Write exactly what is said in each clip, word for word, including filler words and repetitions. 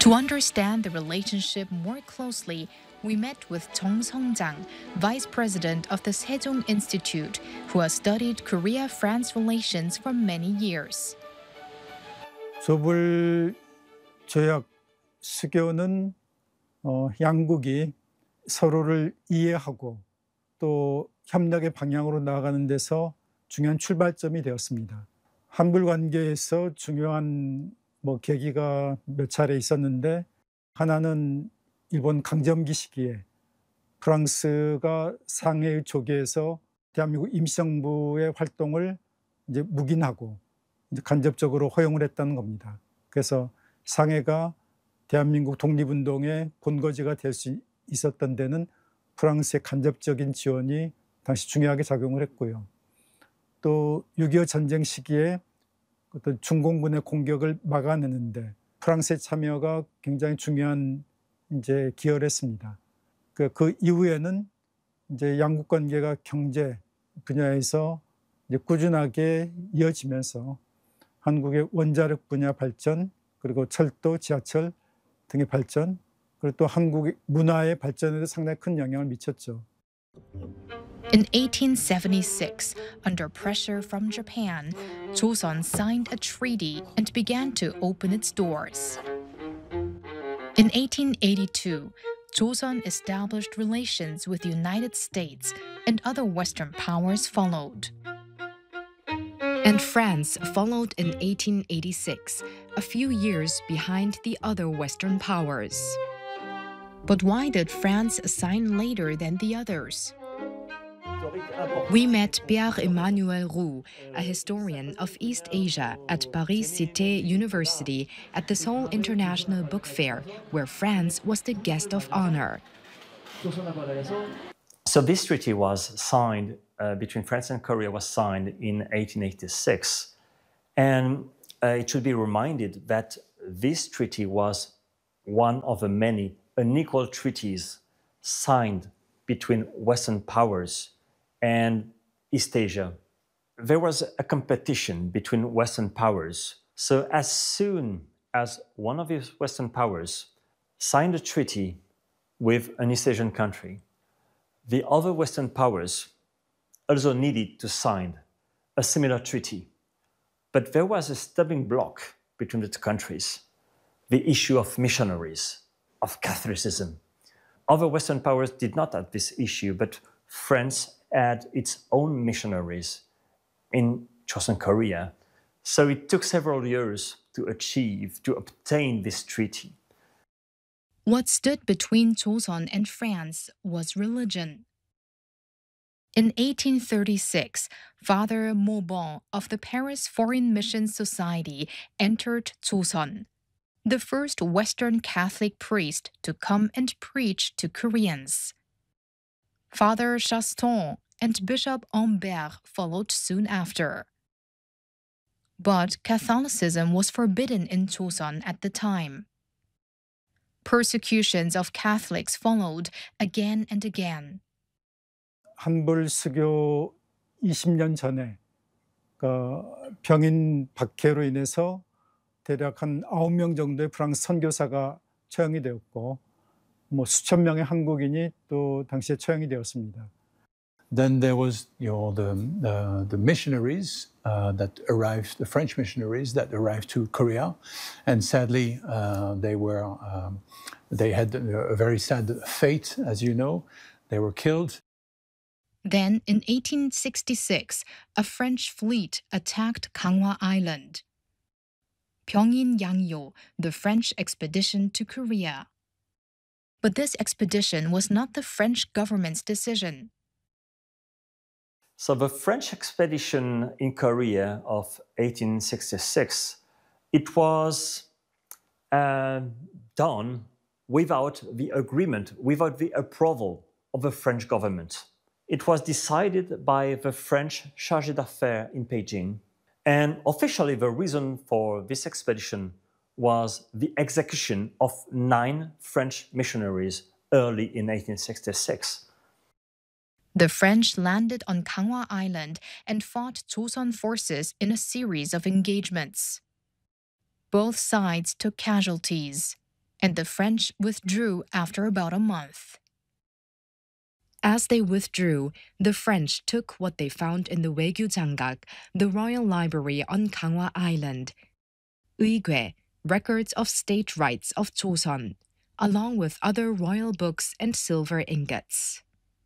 To understand the relationship more closely, we met with Chung Sung-jang, vice president of the Sejong Institute, who has studied Korea-France relations for many years. 조불 조약 수교는 어, 양국이 서로를 이해하고 또 협력의 방향으로 나아가는 데서 중요한 출발점이 되었습니다. 한불 관계에서 중요한 뭐 계기가 몇 차례 있었는데, 하나는 일본 강점기 시기에 프랑스가 상해의 조계에서 대한민국 임시정부의 활동을 이제 묵인하고 이제 간접적으로 허용을 했다는 겁니다. 그래서 상해가 대한민국 독립운동의 본거지가 될 수 있었던 데는 프랑스의 간접적인 지원이 당시 중요하게 작용을 했고요. 또 육이오 전쟁 시기에 어떤 중공군의 공격을 막아내는데 프랑스의 참여가 굉장히 중요한 이제 기여를 했습니다. 그, 그 이후에는 이제 양국 관계가 경제 분야에서 이제 꾸준하게 이어지면서 한국의 원자력 분야 발전, 그리고 철도, 지하철 등의 발전, 그리고 또 한국의 문화의 발전에도 상당히 큰 영향을 미쳤죠. In eighteen seventy-six, under pressure from Japan, Joseon signed a treaty and began to open its doors. In eighteen eighty-two, Joseon established relations with the United States, and other Western powers followed. And France followed in eighteen eighty-six, a few years behind the other Western powers. But why did France sign later than the others? We met Pierre-Emmanuel Roux, a historian of East Asia at Paris Cité University at the Seoul International Book Fair, where France was the guest of honor. So this treaty was signed uh, between France and Korea was signed in eighteen eighty-six. And uh, it should be reminded that this treaty was one of the many unequal treaties signed between Western powers and East Asia. There was a competition between Western powers. So as soon as one of these Western powers signed a treaty with an East Asian country, the other Western powers also needed to sign a similar treaty. But there was a stumbling block between the two countries: the issue of missionaries, of Catholicism. Other Western powers did not have this issue, but France had its own missionaries in Joseon Korea. So it took several years to achieve, to obtain this treaty. What stood between Joseon and France was religion. In eighteen thirty-six, Father Maubon of the Paris Foreign Mission Society entered Joseon, the first Western Catholic priest to come and preach to Koreans. Father Chaston and Bishop Humbert followed soon after. But Catholicism was forbidden in Joseon at the time. Persecutions of Catholics followed again and again. 한불 수교 이십 년 전에 그 병인 박해로 인해서 대략 한 아홉 명 정도의 프랑스 선교사가 처형이 되었고, 뭐 수천 명의 한국인이 또 당시에 처형이 되었습니다. Then there was, you know, the the, the missionaries uh, that arrived, the French missionaries that arrived to Korea, and sadly uh, they were um, they had a very sad fate, as you know. They were killed. Then, in eighteen sixty-six, a French fleet attacked Ganghwa Island. Pyeongin-Yangyo, the French expedition to Korea. But this expedition was not the French government's decision. So the French expedition in Korea of eighteen sixty-six, it was uh, done without the agreement, without the approval of the French government. It was decided by the French chargé d'affaires in Beijing. And officially, the reason for this expedition was the execution of nine French missionaries early in eighteen sixty-six. The French landed on Ganghwa Island and fought Joseon forces in a series of engagements. Both sides took casualties, and the French withdrew after about a month. As they withdrew, the French took what they found in the Waegyu Janggak, the royal library on Ganghwa Island, Uigwe, records of state rights of Joseon, along with other royal books and silver ingots.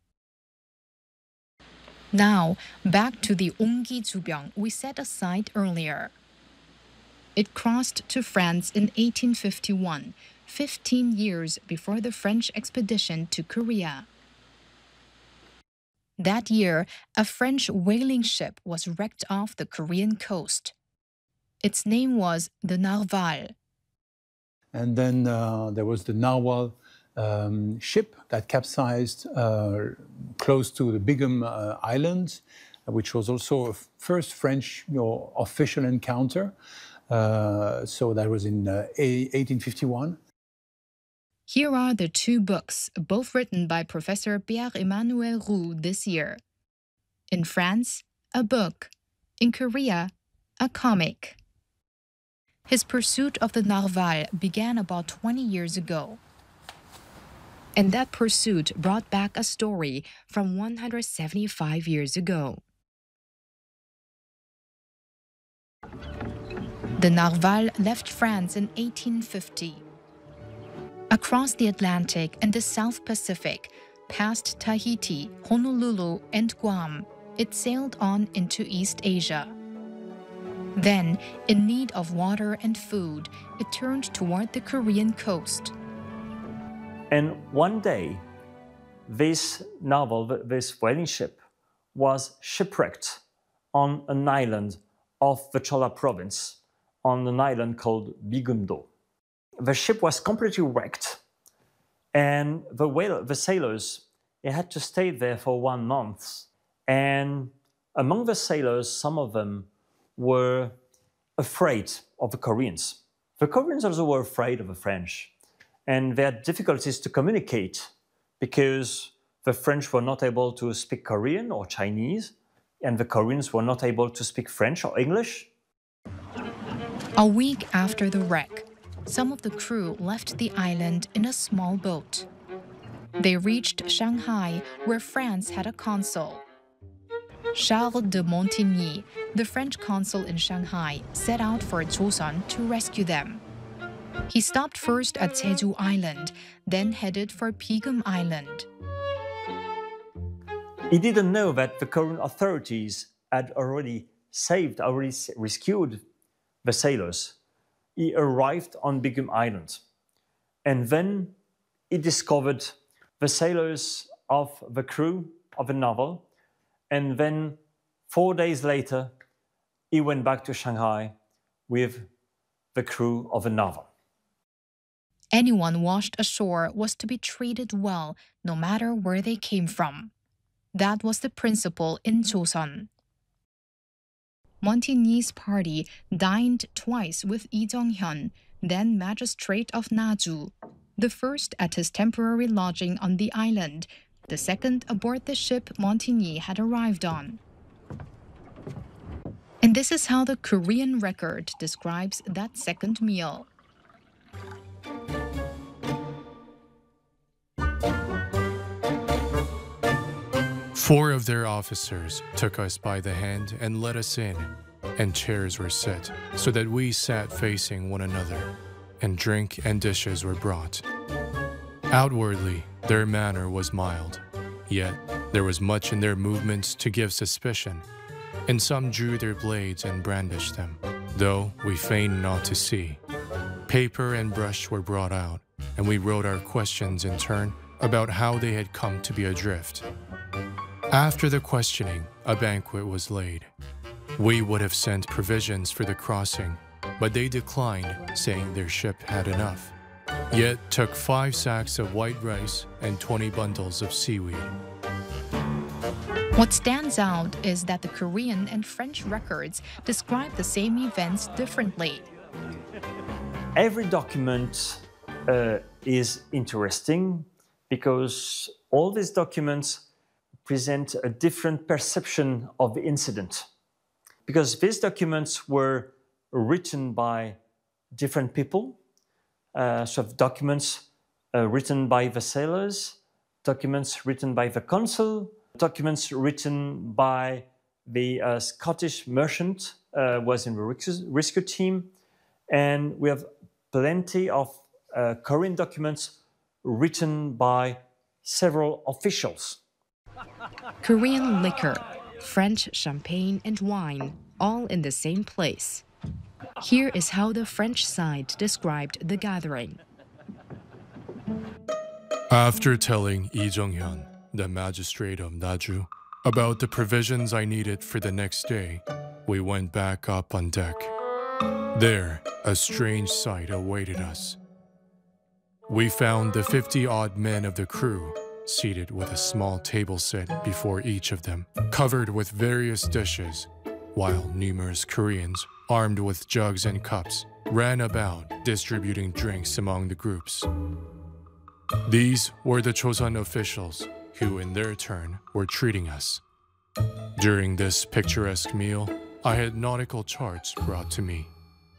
Now, back to the Onggi Jubyeong we set aside earlier. It crossed to France in eighteen fifty-one, fifteen years before the French expedition to Korea. That year, a French whaling ship was wrecked off the Korean coast. Its name was the Narwal. And then uh, there was the Narwal um, ship that capsized uh, close to the Bigum uh, Island, which was also a first French you know, official encounter. Uh, so that was in uh, eighteen fifty-one. Here are the two books, both written by Professor Pierre-Emmanuel Roux this year. In France, a book. In Korea, a comic. His pursuit of the Narwal began about twenty years ago. And that pursuit brought back a story from one hundred seventy-five years ago. The Narwal left France in eighteen fifty. Across the Atlantic and the South Pacific, past Tahiti, Honolulu, and Guam, it sailed on into East Asia. Then, in need of water and food, it turned toward the Korean coast. And one day, this narwhal, this whaling ship, was shipwrecked on an island of the Chola province, on an island called Bigum-do. The ship was completely wrecked, and the, whale, the sailors they had to stay there for one month. And among the sailors, some of them were afraid of the Koreans. The Koreans also were afraid of the French, and they had difficulties to communicate because the French were not able to speak Korean or Chinese, and the Koreans were not able to speak French or English. A week after the wreck, some of the crew left the island in a small boat. They reached Shanghai, where France had a consul. Charles de Montigny, the French consul in Shanghai, set out for Joseon to rescue them. He stopped first at Jeju Island, then headed for Bigum Island. He didn't know that the Korean authorities had already saved, already rescued the sailors. He arrived on Bigum Island, and then he discovered the sailors of the crew of the Narwhal, and then four days later, he went back to Shanghai with the crew of the Narwhal. Anyone washed ashore was to be treated well, no matter where they came from. That was the principle in Joseon. Montigny's party dined twice with Lee Jong-hyun, then magistrate of Naju, the first at his temporary lodging on the island, the second aboard the ship Montigny had arrived on. And this is how the Korean record describes that second meal. Four of their officers took us by the hand and led us in, and chairs were set so that we sat facing one another, and drink and dishes were brought. Outwardly, their manner was mild, yet there was much in their movements to give suspicion, and some drew their blades and brandished them, though we feigned not to see. Paper and brush were brought out, and we wrote our questions in turn about how they had come to be adrift. After the questioning, a banquet was laid. We would have sent provisions for the crossing, but they declined, saying their ship had enough, yet took five sacks of white rice and twenty bundles of seaweed. What stands out is that the Korean and French records describe the same events differently. Every document uh, is interesting because all these documents present a different perception of the incident. Because these documents were written by different people, uh, sort of documents uh, written by the sailors, documents written by the consul, documents written by the uh, Scottish merchant uh, was in the rescue team, and we have plenty of uh, Korean documents written by several officials. Korean liquor, French champagne and wine, all in the same place. Here is how the French side described the gathering. After telling Lee Jung-hyun, the magistrate of Naju, about the provisions I needed for the next day, we went back up on deck. There, a strange sight awaited us. We found the fifty-odd men of the crew seated with a small table set before each of them, covered with various dishes, while numerous Koreans, armed with jugs and cups, ran about distributing drinks among the groups. These were the Chosun officials, who in their turn were treating us. During this picturesque meal, I had nautical charts brought to me.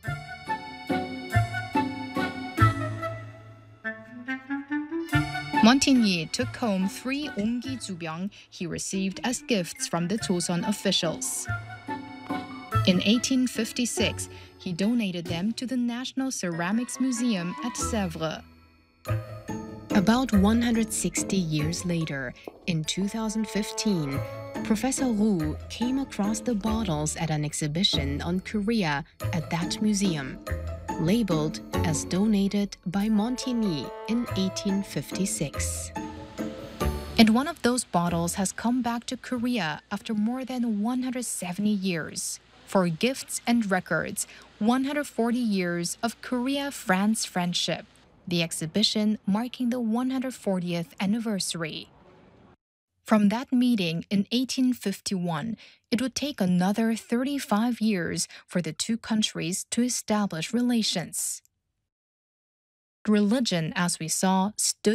Montigny took home three onggi jubyeong he received as gifts from the Chosun officials. In eighteen fifty-six, he donated them to the National Ceramics Museum at Sèvres. About one hundred sixty years later, in two thousand fifteen, Professor Roux came across the bottles at an exhibition on Korea at that museum, labeled as donated by Montigny in eighteen fifty-six. And one of those bottles has come back to Korea after more than one hundred seventy years. For Gifts and Records, one hundred forty years of Korea-France friendship, the exhibition marking the one hundred fortieth anniversary. From that meeting in eighteen fifty-one, it would take another thirty-five years for the two countries to establish relations. Religion, as we saw, stood